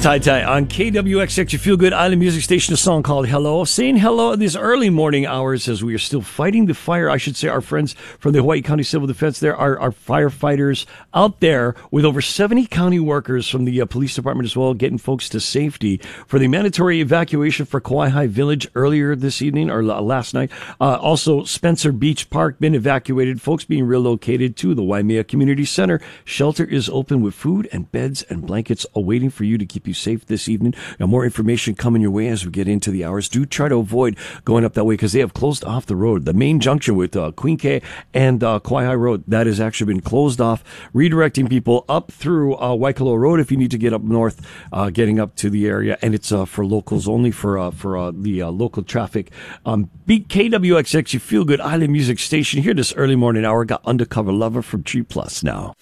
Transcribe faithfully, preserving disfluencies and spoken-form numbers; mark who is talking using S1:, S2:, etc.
S1: Tai Tai on K W X X, your feel-good island music station, a song called Hello. Saying hello in these early morning hours as we are still fighting the fire. I should say our friends from the Hawaii County Civil Defense there are our firefighters out there with over seventy county workers from the uh, police department as well, getting folks to safety for the mandatory evacuation for Kauai High Village earlier this evening or uh, last night. Uh, also, Spencer Beach Park been evacuated. Folks being relocated to the Waimea Community Center. Shelter is open with food and beds and blankets awaiting for you to keep you safe this evening. Now, more information coming your way as we get into the hours. Do try to avoid going up that way because they have closed off the road. The main junction with uh, Queen K and uh, Kauai High Road, that has actually been closed off, redirecting people up through uh, Waikoloa Road if you need to get up north, uh, getting up to the area. And it's uh, for locals only, for uh, for uh, the uh, local traffic. Um, Beat K W X X, you feel good island music station here this early morning hour. Got Undercover Lover from Tree Plus now.